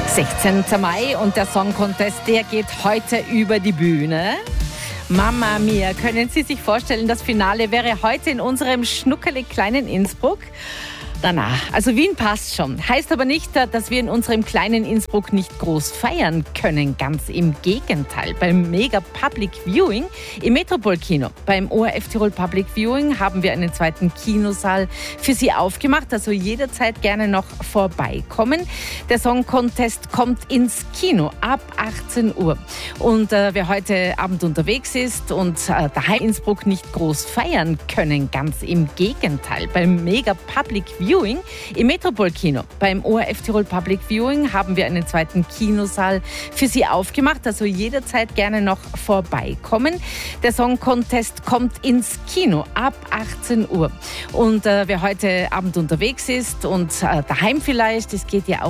16. Mai und der Song Contest, der geht heute über die Bühne. Mama mia, können Sie sich vorstellen, das Finale wäre heute in unserem schnuckelig kleinen Innsbruck? Also Wien passt schon. Heißt aber nicht, dass wir in unserem kleinen Innsbruck nicht groß feiern können. Ganz im Gegenteil. Beim Mega Public Viewing im Metropolkino, beim ORF Tirol Public Viewing, haben wir einen zweiten Kinosaal für Sie aufgemacht. Also jederzeit gerne noch vorbeikommen. Der Song Contest kommt ins Kino ab 18 Uhr. Und wer heute Abend unterwegs ist und daheim Innsbruck nicht groß feiern können, ganz im Gegenteil. Beim Mega Public Viewing im Metropolkino, beim ORF Tirol Public Viewing, haben wir einen zweiten Kinosaal für Sie aufgemacht. Also jederzeit gerne noch vorbeikommen. Der Song Contest kommt ins Kino ab 18 Uhr. Und wer heute Abend unterwegs ist und daheim vielleicht, es geht ja auch